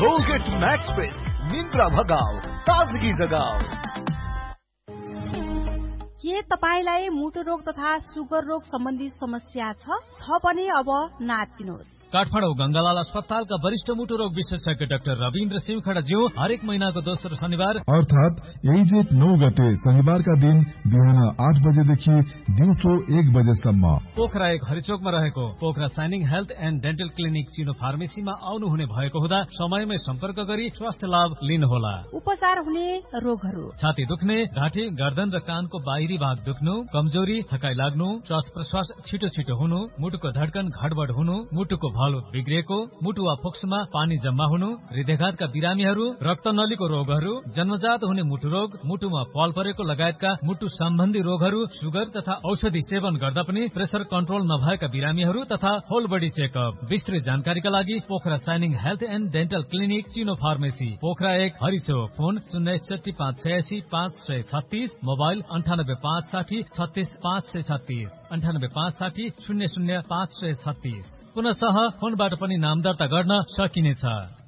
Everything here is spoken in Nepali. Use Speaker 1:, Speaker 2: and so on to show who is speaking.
Speaker 1: कोलगेट मैक्स फ्रेश निन्द्रा भगाओ ताजगी जगाओ।
Speaker 2: के तपाईलाई मुटु रोग तथा सुगर रोग सम्बन्धी समस्या छ भने अब नातिनुहोस्।
Speaker 3: काठमाडौँ गंगालाल अस्पतालका वरिष्ठ मुटु रोग विशेषज्ञ डाक्टर रविन्द्र सिंहखडाज्यू हरेक महिनाको दोस्रो शनिबार
Speaker 4: अर्थात 9 गते शनिबारका दिन बिहान 8 बजेदेखि दिउँसो 1 बजेसम्म
Speaker 3: पोखरा 1 हरिचोकमा रहेको Pokhara shining health and dental clinic चिनो फार्मेसीमा आउनुहुने भएको हुँदा समयमै सम्पर्क गरी स्वास्थ्य लाभ लिनुहोला।
Speaker 2: उपचार हुने रोगहरू:
Speaker 3: छाती दुख्ने, घाँटी, गर्दन र कानको बाहिरी भाग दुख्नु, कमजोरी, थकाइ लाग्नु, श्वास प्रश्वास छिटो छिटो हुनु, मुटुको धड्कन घडबड हुनु, मुटुको भलो बिग्रिएको, मुटु वा फोक्सोमा पानी जम्मा हुनु, हृदयघातका बिरामीहरू, रक्तनलीको रोगहरू, जन्मजात हुने मुटु रोग, मुटुमा पाल परेको लगायतका मुटु सम्बन्धी रोगहरू, सुगर तथा औषधि सेवन गर्दा पनि प्रेसर कन्ट्रोल नभएका बिरामीहरू तथा होल बडी चेकअप। विस्तृत जानकारीका लागि Pokhara shining health and dental clinic चिनो फार्मेसी, पोखरा 1 हरिचोक। Phone 061568536, mobile 9856036536, 9856000536। पुनः फोनबाट पनि नाम दर्ता गर्न सकिनेछ।